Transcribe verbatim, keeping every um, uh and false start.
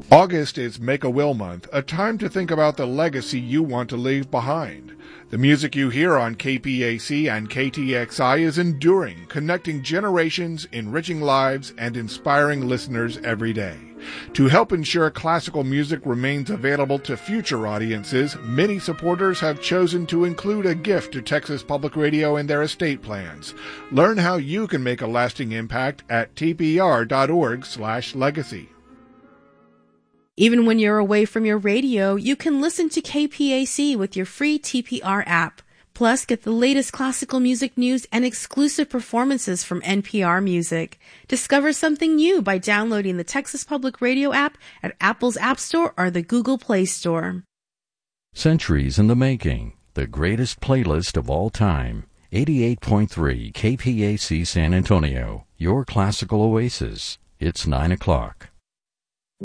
August is Make-A-Will Month, a time to think about the legacy you want to leave behind. The music you hear on K P A C and K T X I is enduring, connecting generations, enriching lives, and inspiring listeners every day. To help ensure classical music remains available to future audiences, many supporters have chosen to include a gift to Texas Public Radio in their estate plans. Learn how you can make a lasting impact at T P R dot org slash legacy. Even when you're away from your radio, you can listen to K P A C with your free T P R app. Plus, get the latest classical music news and exclusive performances from N P R Music. Discover something new by downloading the Texas Public Radio app at Apple's App Store or the Google Play Store. Centuries in the Making, the greatest playlist of all time. eighty-eight point three K P A C San Antonio, your classical oasis. It's nine o'clock.